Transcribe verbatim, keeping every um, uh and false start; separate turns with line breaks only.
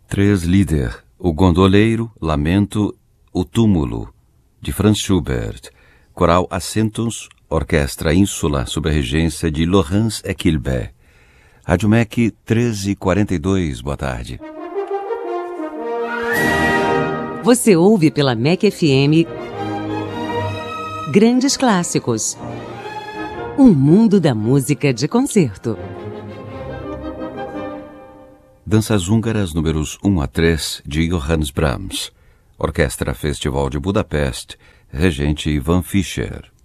Três Lieder, O Gondoleiro, Lamento, O Túmulo, de Franz Schubert. Coral Ascentus, Orquestra Ínsula, sob a regência de Laurence Equilbé. Rádio M E C treze e quarenta e dois, boa tarde.
Você ouve pela M E C F M Grandes Clássicos. Um mundo da música de concerto.
Danças húngaras números um a três de Johannes Brahms. Orquestra Festival de Budapeste, regente Ivan Fischer.